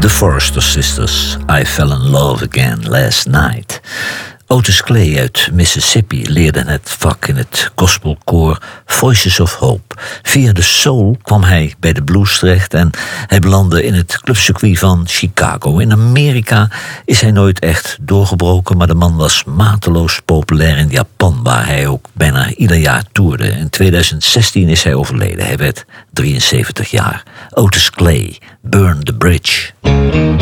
The Forrester Sisters, I Fell in Love Again Last Night. Otis Clay uit Mississippi leerde het vak in het gospelkoor Voices of Hope. Via de soul kwam hij bij de blues terecht en hij belandde in het clubcircuit van Chicago. In Amerika is hij nooit echt doorgebroken, maar de man was mateloos populair in Japan, waar hij ook bijna ieder jaar toerde. In 2016 is hij overleden. Hij werd 73 jaar. Otis Clay, Burn the Bridge.